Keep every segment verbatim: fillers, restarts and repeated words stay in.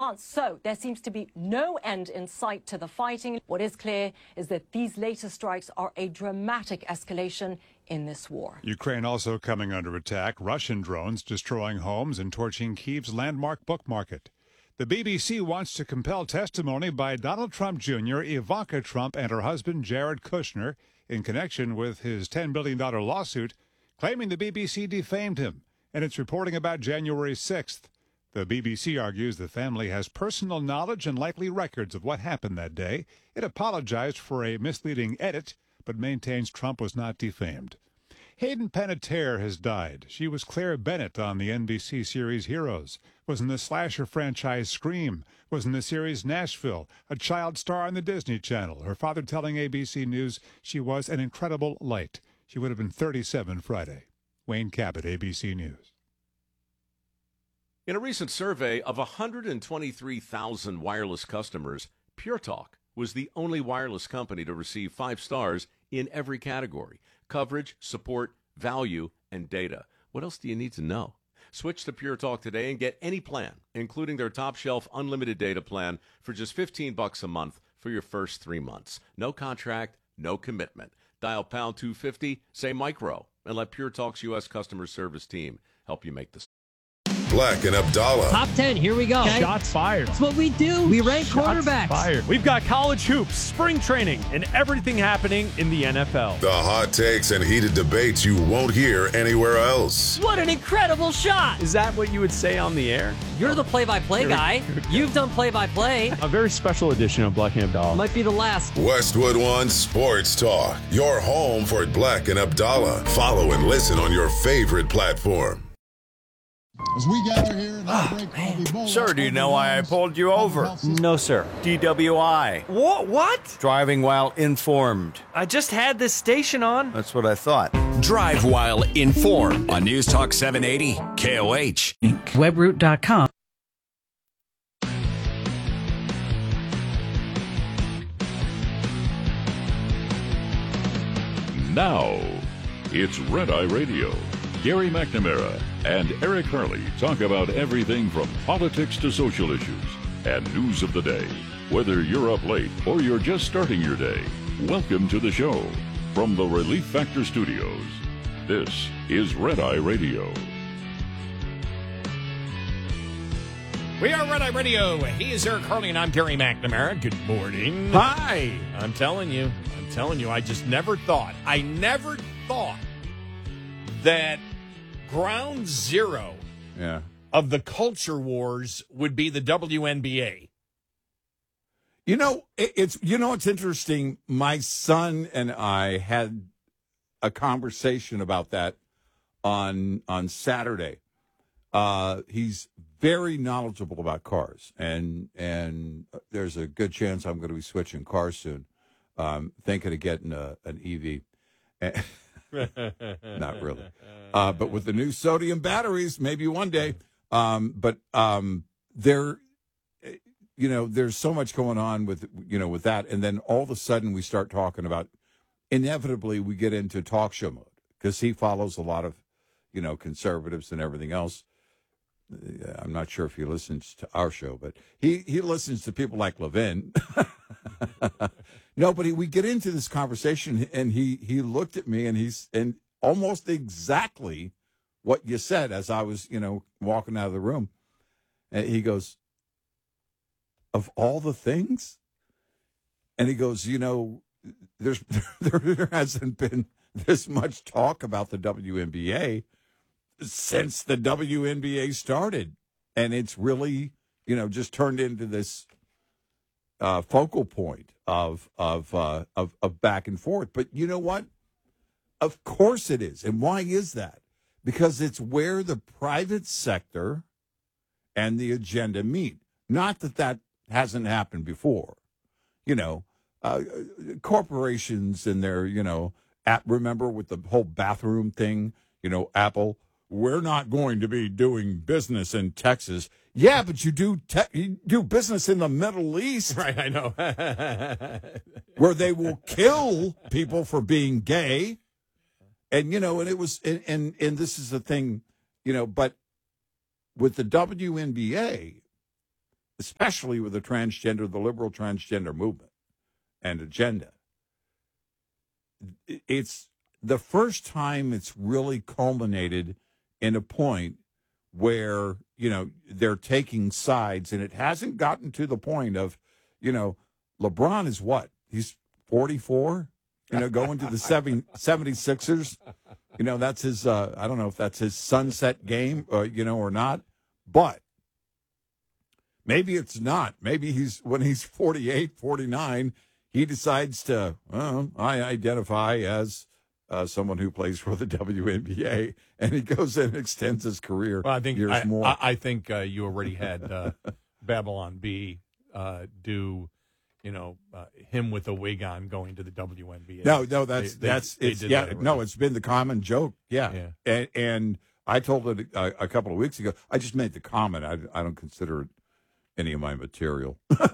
months. So there seems to be no end in sight to the fighting. What is clear is that these latest strikes are a dramatic escalation in this war. Ukraine also coming under attack. Russian drones destroying homes and torching Kyiv's landmark book market. The B B C wants to compel testimony by Donald Trump Junior, Ivanka Trump, and her husband Jared Kushner in connection with his ten billion dollars lawsuit, claiming the B B C defamed him and its reporting about January sixth. The B B C argues the family has personal knowledge and likely records of what happened that day. It apologized for a misleading edit, but maintains Trump was not defamed. Hayden Panettiere has died. She was Claire Bennett on the N B C series Heroes, was in the slasher franchise Scream, was in the series Nashville, a child star on the Disney Channel. Her father telling A B C News she was an incredible light. She would have been thirty-seven Friday. Wayne Cabot, A B C News. In a recent survey of one hundred twenty-three thousand wireless customers, Pure Talk was the only wireless company to receive five stars in every category: coverage, support, value, and data. What else do you need to know? Switch to Pure Talk today and get any plan, including their top shelf unlimited data plan, for just fifteen bucks a month for your first three months. No contract, no commitment. Dial pound two fifty, say micro, and let Pure Talk's U S customer service team help you make this. Black and Abdallah. Top ten, here we go. Okay? Shots fired. That's what we do. We rank Shots quarterbacks. Fired. We've got college hoops, spring training, and everything happening in the N F L. The hot takes and heated debates you won't hear anywhere else. What an incredible shot. Is that what you would say on the air? You're the play-by-play guy. You've done play-by-play. A very special edition of Black and Abdallah. Might be the last. Westwood One Sports Talk. Your home for Black and Abdallah. Follow and listen on your favorite platform. As we gather here in the break, oh, Sir, do you know why I pulled you over? No, sir. D W I. What? What? Driving while informed. I just had this station on. That's what I thought. Drive while informed on News Talk seven eighty K O H. Webroot dot com. Now, it's Red Eye Radio. Gary McNamara and Eric Hurley talk about everything from politics to social issues and news of the day. Whether you're up late or you're just starting your day, welcome to the show. From the Relief Factor Studios, this is Red Eye Radio. We are Red Eye Radio. He is Eric Hurley, and I'm Gary McNamara. Good morning. Hi. I'm telling you, I'm telling you, I just never thought, I never thought that ground zero yeah. of the culture wars would be the W N B A. You know, it, it's you know it's interesting. My son and I had a conversation about that on on Saturday. Uh, he's very knowledgeable about cars, and and there's a good chance I'm going to be switching cars soon. Um, thinking of getting a, an E V. Not really. Uh, but with the new sodium batteries, maybe one day. Um, but um, there, you know, there's so much going on with, you know, with that. And then all of a sudden we start talking about, inevitably we get into talk show mode because he follows a lot of, you know, conservatives and everything else. I'm not sure if he listens to our show, but he, he listens to people like Levin. No, but he, we get into this conversation, and he, he looked at me, and he's and almost exactly what you said as I was, you know, walking out of the room. And he goes, of all the things? And he goes, you know, there's there hasn't been this much talk about the W N B A since the W N B A started. And it's really, you know, just turned into this uh, focal point of of, uh, of of back and forth. But you know what? Of course it is. And why is that? Because it's where the private sector and the agenda meet. Not that that hasn't happened before. You know, uh, corporations and their, you know, app, remember with the whole bathroom thing, you know, Apple, we're not going to be doing business in Texas. Yeah, but you do te- you do business in the Middle East. Right, I know. Where they will kill people for being gay. And, you know, and it was, and, and, and this is the thing, you know, but with the W N B A, especially with the transgender, the liberal transgender movement and agenda. It's the first time it's really culminated in a point where, you know, they're taking sides, and it hasn't gotten to the point of, you know, LeBron is what? He's forty-four, you know, going to the seventy-sixers. You know, that's his, uh, I don't know if that's his sunset game, uh, you know, or not. But maybe it's not. Maybe he's, when he's forty-eight, forty-nine, he decides to, well, I identify as uh, someone who plays for the W N B A, and he goes and extends his career well, I think, years I, more. I, I think uh, you already had uh, Babylon B uh, do, you know, uh, him with a wig on going to the W N B A. No, no, that's they, that's they, it's they yeah, that no, it's been the common joke, yeah, yeah. And, and I told it a, a couple of weeks ago. I just made the comment. I, I don't consider it any of my material,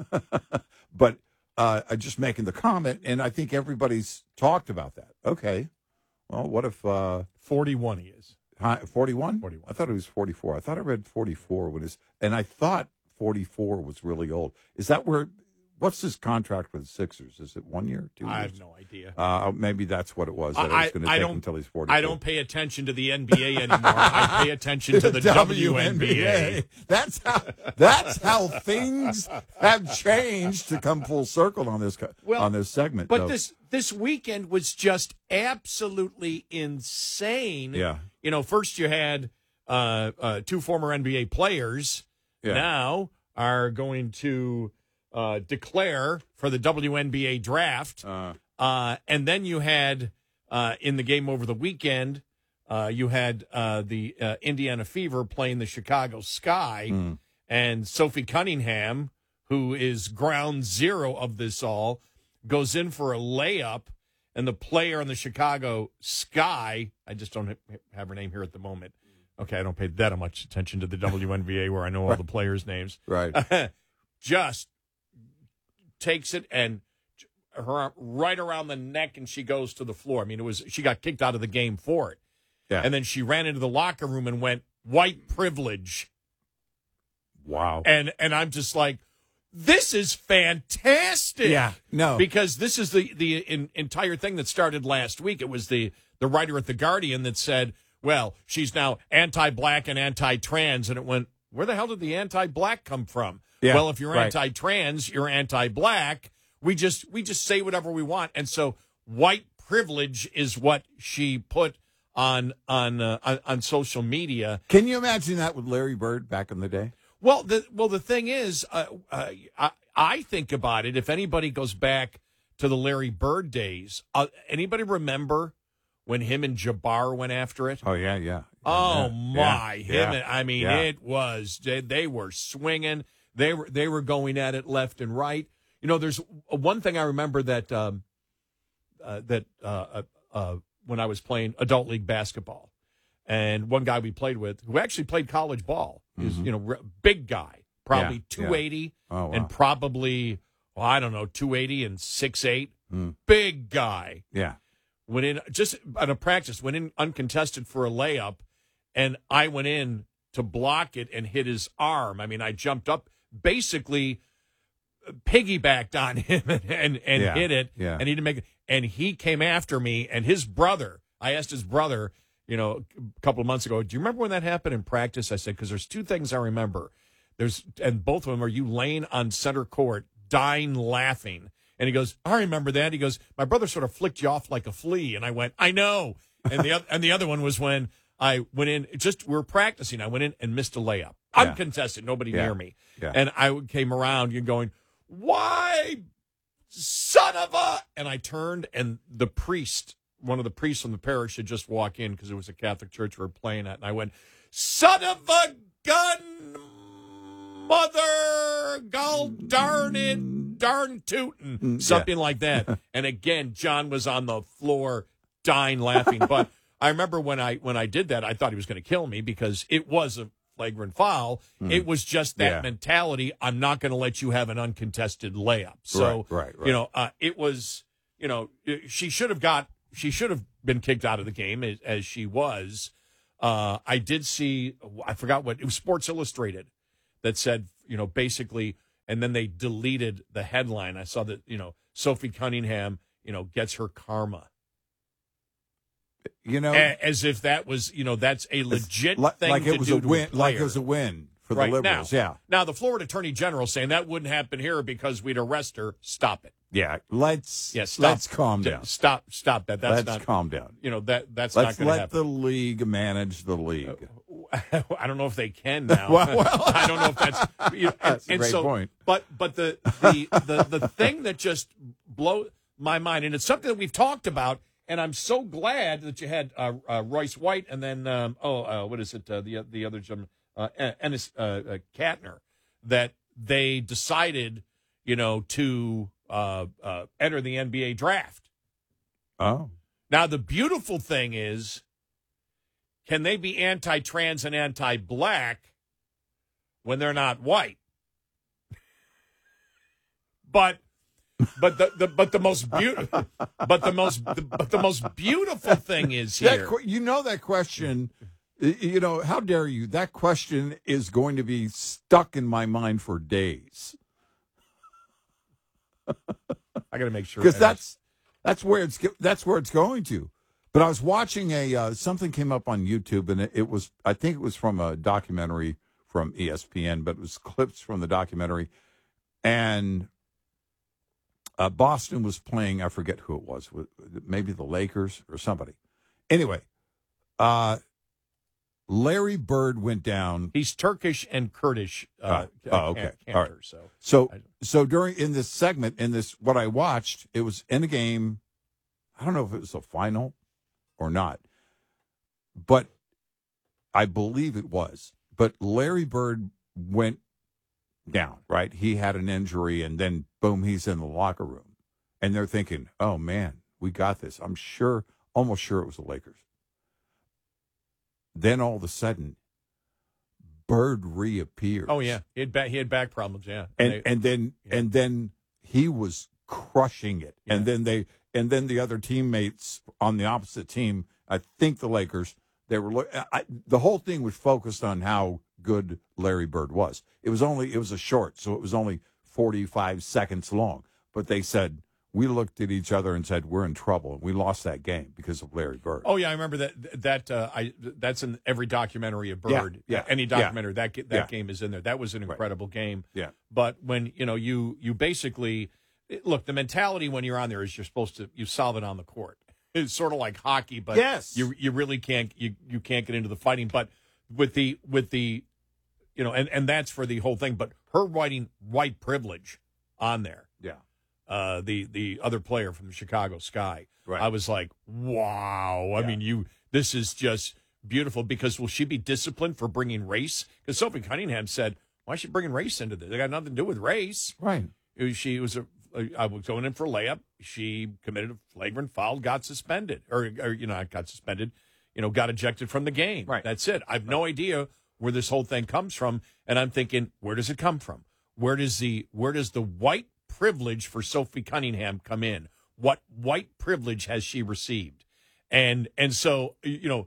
but uh, I'm just making the comment, and I think everybody's talked about that. Okay, well, what if uh, forty-one he is? forty-one? forty-one. I thought it was forty-four. I thought I read forty-four when it's, and I thought forty-four was really old. Is that where? What's his contract with the Sixers? Is it one year, two years? I have no idea. Uh, maybe that's what it was. That I, it's going to I take don't, until he's forty. I don't pay attention to the N B A anymore. I pay attention to the W N B A. That's how. That's how things have changed to come full circle on this well, on this segment. But though. this this weekend was just absolutely insane. Yeah. You know, first you had uh, uh, two former N B A players yeah. now are going to uh, declare for the W N B A draft. Uh, uh, and then you had, uh, in the game over the weekend, uh, you had uh, the uh, Indiana Fever playing the Chicago Sky. mm. And Sophie Cunningham, who is ground zero of this all, goes in for a layup. And the player on the Chicago Sky, I just don't have her name here at the moment. Okay, I don't pay that much attention to the W N B A where I know all the players' names. Right. Just takes it and her right around the neck, and she goes to the floor. I mean, it was she got kicked out of the game for it. Yeah. And then she ran into the locker room and went, white privilege. Wow. And and I'm just like, this is fantastic. Yeah. No. Because this is the the in, entire thing that started last week. It was the the writer at The Guardian that said, well, she's now anti-black and anti-trans. And it went, where the hell did the anti-black come from? Yeah, well, if you're right. anti-trans, you're anti-black. We just we just say whatever we want. And so white privilege is what she put on on uh, on, on social media. Can you imagine that with Larry Bird back in the day? Well, the well the thing is, uh, uh, I, I think about it. If anybody goes back to the Larry Bird days, uh, anybody remember when him and Jabbar went after it? Oh yeah, yeah. Oh yeah, my, yeah, him! yeah, and, I mean, yeah. it was they, they were swinging. They were they were going at it left and right. You know, there's one thing I remember that um, uh, that uh, uh, uh, when I was playing adult league basketball, and one guy we played with who actually played college ball is Mm-hmm. you know r- big guy, probably Yeah, two eighty, yeah. Oh, wow. and probably well, I don't know two eighty and six eight, Mm. big guy. Yeah. Went in just at a practice, went in uncontested for a layup, and I went in to block it and hit his arm. I mean, I jumped up, basically piggybacked on him and and, and Yeah, hit it, yeah. and he didn't make it. And he came after me, and his brother. I asked his brother, you know, a couple of months ago, do you remember when that happened in practice? I said, because there's two things I remember. There's and both of them are you laying on center court, dying laughing. And he goes, I remember that. He goes, my brother sort of flicked you off like a flea. And I went, I know. And the other, and the other one was when I went in, just we were practicing. I went in and missed a layup. Yeah. Uncontested, nobody Yeah. near me. Yeah. And I came around, you're going, why, son of a... And I turned, and the priest, one of the priests from the parish had just walked in because it was a Catholic church we were playing at. And I went, son of a gun, mother, gall darn it, darn tootin', something yeah. like that. And again, John was on the floor dying laughing. But I remember when I when I did that, I thought he was going to kill me because it was a flagrant foul. Mm. It was just that Yeah. mentality. I'm not going to let you have an uncontested layup. So, Right, right, right. you know, uh, it was, you know, she should have got, she should have been kicked out of the game as, as she was. Uh, I did see, I forgot what, it was Sports Illustrated that said, you know, basically and then they deleted the headline. I saw that, you know, Sophie Cunningham, you know, gets her karma. You know, A- as if that was, you know, that's a legit like, thing like to it was do a to win, a like it player. was a win for Right, the Liberals. now, yeah. Now the Florida Attorney General saying that wouldn't happen here because we'd arrest her. Stop it. Yeah. Let's Yeah, stop. let's calm down. Stop. Stop that. That's let's not. calm down. You know that that's Let's not going to let happen. the league manage the league. I don't know if they can now. Well, well. I don't know if that's. You know, and, That's a and great so, point. But but the the, the the thing that just blows my mind, and it's something that we've talked about, and I'm so glad that you had uh, uh, Royce White, and then um, oh, uh, what is it? Uh, the the other gentleman, uh, Ennis uh, uh, Katner, that they decided, you know, to uh, uh, enter the N B A draft. Oh. Now the beautiful thing is, can they be anti-trans and anti-black when they're not white? but but the, the but the most beautiful but the most the, but the most beautiful thing is That here. que- you know that question. y- You know, how dare you? That question is going to be stuck in my mind for days. I got to make sure Because that's that's where it's go- that's where it's going to. But I was watching a uh, something came up on YouTube, and it, it was I think it was from a documentary from E S P N, but it was clips from the documentary, and uh, Boston was playing. I forget who it was, maybe the Lakers or somebody. Anyway, uh, Larry Bird went down. He's Turkish and Kurdish. Uh, Uh, oh, okay. can- All right. canter, so So, I- so during in this segment, in this what I watched, it was in a game. I don't know if it was a final or not, but I believe it was. But Larry Bird went down. Right, he had an injury, and then boom, he's in the locker room, and they're thinking, "Oh man, we got this." I'm sure, almost sure it was the Lakers. Then all of a sudden, Bird reappears. Oh yeah, he had back, he had back problems. Yeah, and They- and then yeah. and then he was crushing it, and Yeah. then they and then the other teammates on the opposite team, I think the Lakers, they were look- I, the whole thing was focused on how good Larry Bird was. It was only it was a short, so it was only forty-five seconds long, but they said we looked at each other and said we're in trouble, and we lost that game because of Larry Bird. Oh yeah, I remember that. That uh, I that's in every documentary of Yeah, Bird. yeah, any yeah. documentary that ga- that Yeah. game is in there. That was an incredible game. Yeah. But when you know you you basically look, the mentality when you're on there is you're supposed to you solve it on the court. It's sort of like hockey, but Yes. you you really can't you you can't get into the fighting. But with the with the you know and and that's for the whole thing. But her writing white privilege on there. Yeah. Uh, the the other player from the Chicago Sky. Right. I was like, wow. I Yeah. mean, you. This is just beautiful because will she be disciplined for bringing race? Because Sophie Cunningham said, "Why is she bringing race into this? It got nothing to do with race." Right. It was, she was a. I was going in for a layup. She committed a flagrant foul, got suspended, or, or you know, got suspended. You know, got ejected from the game. Right. That's it. I have no idea where this whole thing comes from, and I'm thinking, where does it come from? Where does the where does the white privilege for Sophie Cunningham come in? What white privilege has she received? And and so you know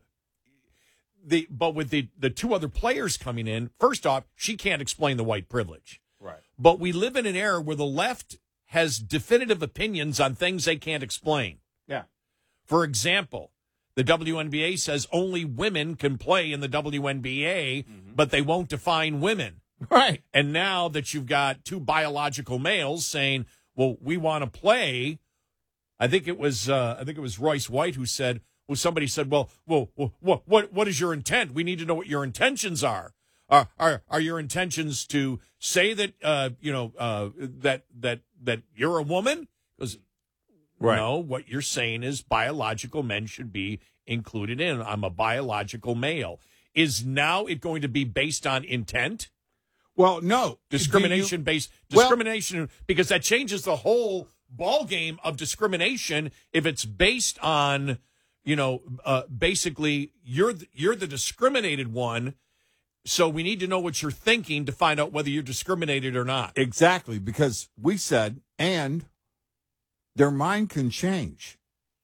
the but with the the two other players coming in, first off, she can't explain the white privilege. Right. But we live in an era where the left has definitive opinions on things they can't explain. Yeah. For example, the W N B A says only women can play in the W N B A, Mm-hmm. but they won't define women. Right. And now that you've got two biological males saying, "Well, we want to play," I think it was uh, I think it was Royce White who said, "Well, somebody said, well, well, what what what is your intent? We need to know what your intentions are. Are are are your intentions to say that uh, you know uh, that that that you're a woman?" Because Right. no, what you're saying is biological men should be included in. I'm a biological male. Is now it going to be based on intent? Well, no. Discrimination Do you- based Well- discrimination because that changes the whole ball game of discrimination if it's based on, you know, uh, basically you're the, you're the discriminated one, so we need to know what you're thinking to find out whether you're discriminated or not. Exactly, because we said, and their mind can change.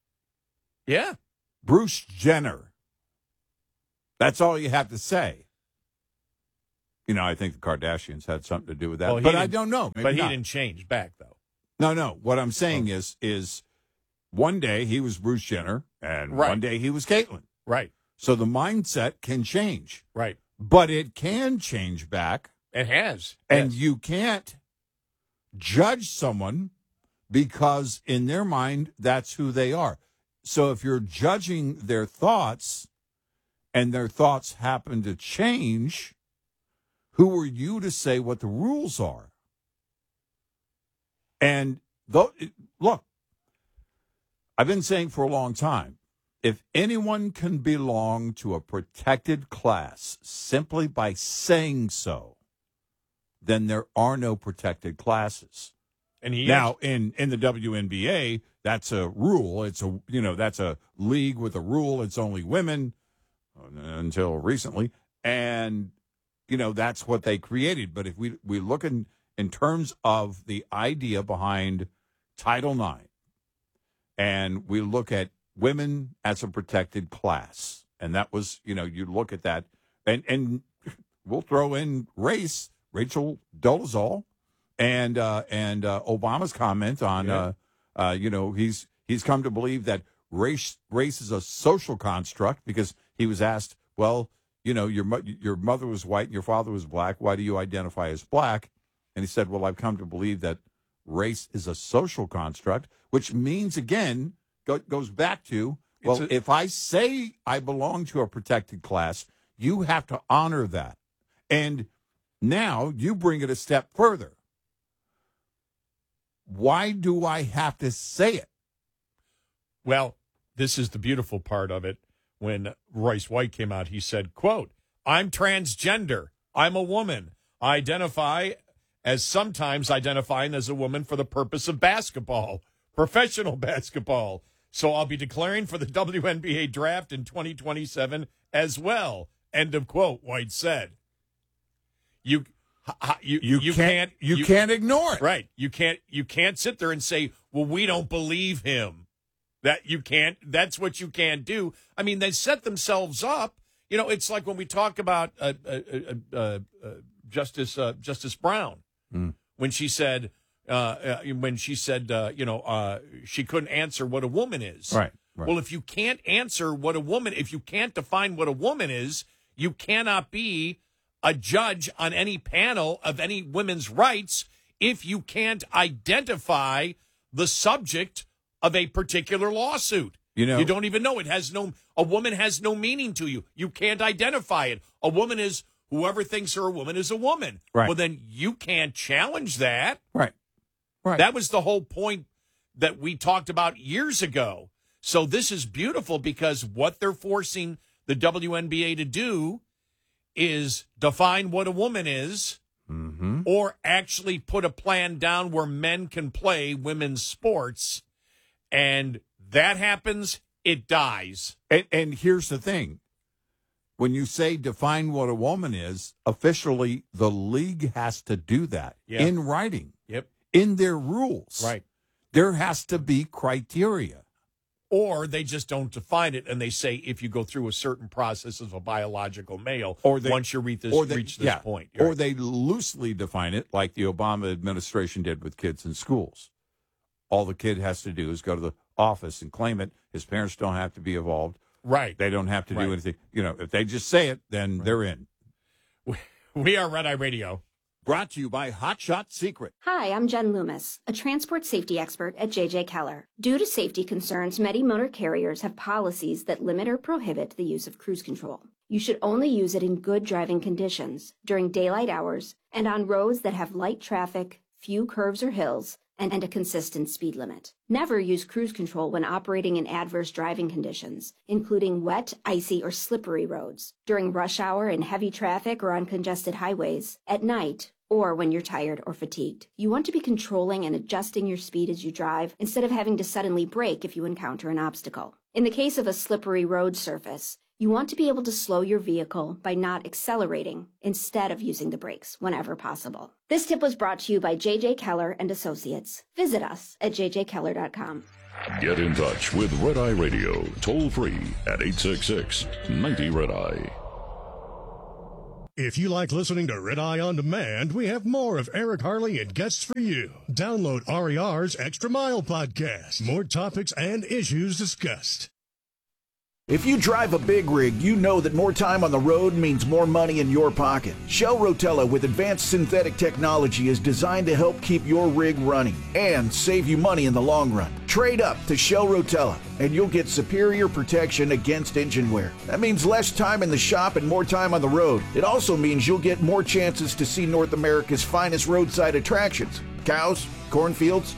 Yeah. Bruce Jenner. That's all you have to say. you know, I think the Kardashians had something to do with that. Well, he but I didn't- don't know. Maybe but he not. didn't change back, though. No, no. What I'm saying is, is one day he was Bruce Jenner, and Right. one day he was Caitlyn. Right. So the mindset can change. Right. But it can change back. It has. And Yes. you can't judge someone because in their mind, that's who they are. So if you're judging their thoughts and their thoughts happen to change, who are you to say what the rules are? And though, look, I've been saying for a long time, if anyone can belong to a protected class simply by saying so, then there are no protected classes. And he now in, in the W N B A, that's a rule. It's a you know that's a league with a rule. It's only women until recently, and you know that's what they created. But if we we look in in terms of the idea behind Title nine, and we look at women as a protected class, and that was you know you look at that, and and we'll throw in race. Rachel Dolezal and uh, and uh, Obama's comment on, Yeah. uh, uh, you know, he's he's come to believe that race race is a social construct because he was asked, well, you know, your mo- your mother was white and your father was black. Why do you identify as black? And he said, well, I've come to believe that race is a social construct, which means, again, go, goes back to, well, It's a- if I say I belong to a protected class, you have to honor that. And now you bring it a step further. Why do I have to say it? Well, this is the beautiful part of it. When Royce White came out, he said, quote, I'm transgender. I'm a woman. I identify as sometimes identifying as a woman for the purpose of basketball, professional basketball. So I'll be declaring for the W N B A draft in twenty twenty-seven as well. End of quote, White said. You you You, you can't, you, can't ignore it. Right. You can't you can't sit there and say, well, we don't believe him. That you can't that's what you can't do. I mean, they set themselves up. You know, it's like when we talk about uh, uh, uh, uh, uh, Justice uh, Justice Brown Mm. when she said uh, uh, when she said uh, you know uh, she couldn't answer what a woman is. Right, right. Well, if you can't answer what a woman, if you can't define what a woman is, you cannot be a judge on any panel of any women's rights if you can't identify the subject of a particular lawsuit. You know- you don't even know. It has no, a woman has no meaning to you. You can't identify it. A woman is, whoever thinks her a woman is a woman. Right. Well, then you can't challenge that. Right. Right. That was the whole point that we talked about years ago. So this is beautiful because what they're forcing the W N B A to do is define what a woman is Mm-hmm. or actually put a plan down where men can play women's sports. And that happens, it dies. And, and here's the thing. When you say define what a woman is, officially the league has to do that Yeah. in writing, Yep. in their rules. Right. There has to be criteria. Or they just don't define it, and they say if you go through a certain process as a biological male, Or they- once you reach this, or they, reach this yeah, point. Or Right. they loosely define it like the Obama administration did with kids in schools. All the kid has to do is go to the office and claim it. His parents don't have to be involved. Right. They don't have to Right. do anything. You know, if they just say it, then they're in. We are Red Eye Radio. Brought to you by Hot Shot Secret. Hi, I'm Jen Loomis, a transport safety expert at J J Keller. Due to safety concerns, many motor carriers have policies that limit or prohibit the use of cruise control. You should only use it in good driving conditions, during daylight hours, and on roads that have light traffic, few curves or hills, and, and a consistent speed limit. Never use cruise control when operating in adverse driving conditions, including wet, icy, or slippery roads, during rush hour in heavy traffic or on congested highways, at night, or when you're tired or fatigued. You want to be controlling and adjusting your speed as you drive instead of having to suddenly brake if you encounter an obstacle. In the case of a slippery road surface, you want to be able to slow your vehicle by not accelerating instead of using the brakes whenever possible. This tip was brought to you by J J Keller and Associates. Visit us at j j keller dot com. Get in touch with Red Eye Radio, toll free at eight six six, ninety Red Eye. If you like listening to Red Eye On Demand, we have more of Eric Harley and guests for you. Download R E R's Extra Mile podcast. More topics and issues discussed. If you drive a big rig, you know that more time on the road means more money in your pocket. Shell Rotella with advanced synthetic technology is designed to help keep your rig running and save you money in the long run. Trade up to Shell Rotella and you'll get superior protection against engine wear. That means less time in the shop and more time on the road. It also means you'll get more chances to see North America's finest roadside attractions. Cows, cornfields,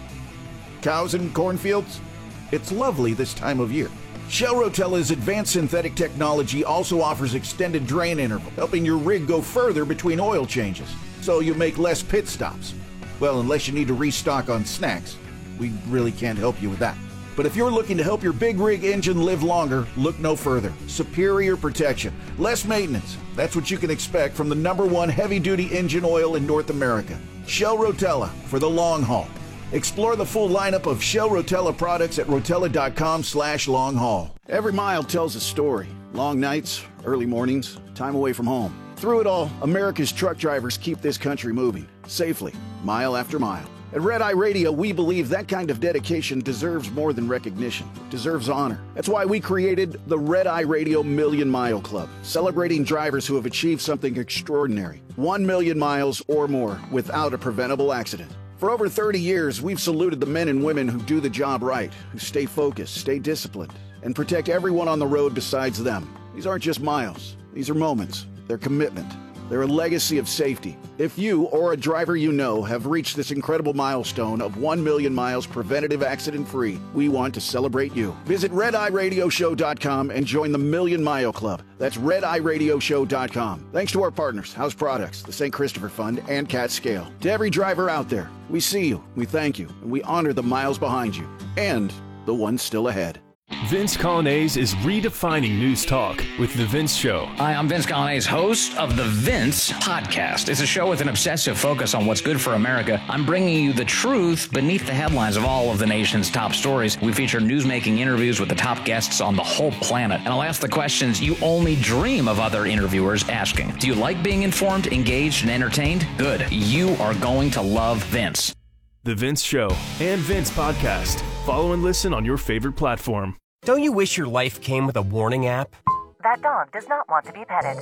cows and cornfields. It's lovely this time of year. Shell Rotella's advanced synthetic technology also offers extended drain interval, helping your rig go further between oil changes, so you make less pit stops. Well, unless you need to restock on snacks. We really can't help you with that. But if you're looking to help your big rig engine live longer, look no further. Superior protection, less maintenance. That's what you can expect from the number one heavy-duty engine oil in North America. Shell Rotella for the long haul. Explore the full lineup of Shell Rotella products at rotella.com slash long haul. Every mile tells a story. Long nights, early mornings, time away from home. Through it all, America's truck drivers keep this country moving, safely, mile after mile. At Red Eye Radio, we believe that kind of dedication deserves more than recognition. It deserves honor. That's why we created the Red Eye Radio Million Mile Club, celebrating drivers who have achieved something extraordinary. One million miles or more without a preventable accident. For over thirty years, we've saluted the men and women who do the job right, who stay focused, stay disciplined, and protect everyone on the road besides them. These aren't just miles. These are moments. They're commitment. They're a legacy of safety. If you or a driver you know have reached this incredible milestone of one million miles preventative accident-free, we want to celebrate you. Visit red eye radio show dot com and join the Million Mile Club. That's red eye radio show dot com. Thanks to our partners, House Products, the Saint Christopher Fund, and Cat Scale. To every driver out there, we see you, we thank you, and we honor the miles behind you, and the ones still ahead. Vince Colonnese is redefining news talk with The Vince Show. Hi, I'm Vince Colonnese, host of The Vince Podcast. It's a show with an obsessive focus on what's good for America. I'm bringing you the truth beneath the headlines of all of the nation's top stories. We feature newsmaking interviews with the top guests on the whole planet. And I'll ask the questions you only dream of other interviewers asking. Do you like being informed, engaged, and entertained? Good. You are going to love Vince. The Vince Show and Vince Podcast. Follow and listen on your favorite platform. Don't you wish your life came with a warning app? That dog does not want to be petted.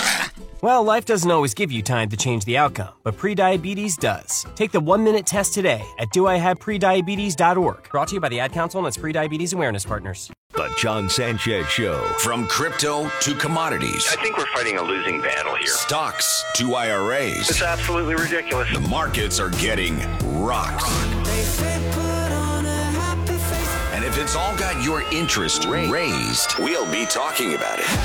Well, life doesn't always give you time to change the outcome, but prediabetes does. Take the one-minute test today at do I have prediabetes dot org. Brought to you by the Ad Council and its Prediabetes Awareness Partners. The John Sanchez Show. From crypto to commodities. I think we're fighting a losing battle here. Stocks to I R As. It's absolutely ridiculous. The markets are getting rocked. And if it's all got your interest raised, we'll be talking about it.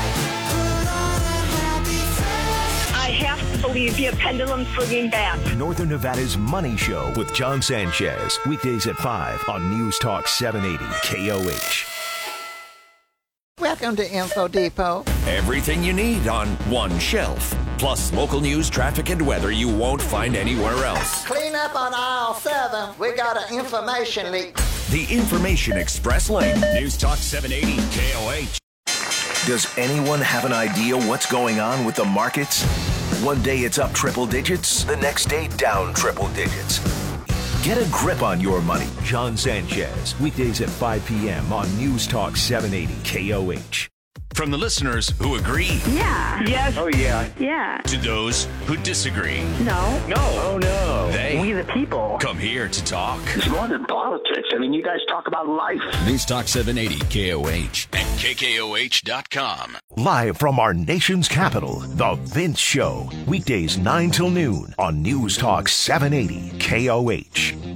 I have to believe the pendulum swinging back. Northern Nevada's Money Show with John Sanchez. Weekdays at five on News Talk seven eighty K O H. Welcome to Info Depot. Everything you need on one shelf. Plus local news, traffic, and weather you won't find anywhere else. Clean up on aisle seven. We got an information leak. The Information Express Lane. News Talk seven eighty K O H. Does anyone have an idea what's going on with the markets? One day it's up triple digits, the next day down triple digits. Get a grip on your money. John Sanchez, weekdays at five p.m. on News Talk seven eighty K O H. From the listeners who agree. Yeah. Yes. Oh, yeah. Yeah. To those who disagree. No. No. Oh, no. They. We the people. Come here to talk. It's more than politics. I mean, you guys talk about life. News Talk seven eighty K O H and K K O H dot com. Live from our nation's capital, The Vince Show. Weekdays nine till noon on News Talk seven eighty K O H.